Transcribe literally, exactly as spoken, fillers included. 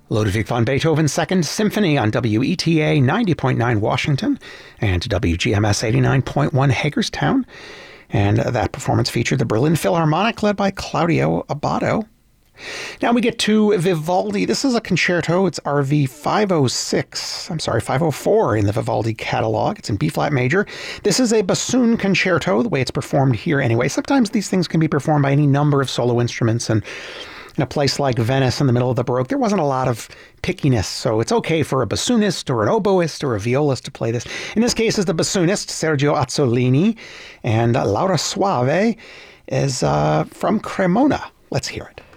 Ludwig van Beethoven's Second Symphony on W E T A ninety point nine Washington and W G M S eighty-nine point one Hagerstown. And that performance featured the Berlin Philharmonic led by Claudio Abbado. Now we get to Vivaldi. This is a concerto. It's R V five oh six, I'm sorry, five oh four in the Vivaldi catalog. It's in B-flat major. This is a bassoon concerto, the way it's performed here anyway. Sometimes these things can be performed by any number of solo instruments, and in a place like Venice in the middle of the Baroque, there wasn't a lot of pickiness, so it's okay for a bassoonist or an oboist or a violist to play this. In this case, is the bassoonist Sergio Azzolini, and Laura Soave is uh, from Cremona. Let's hear it.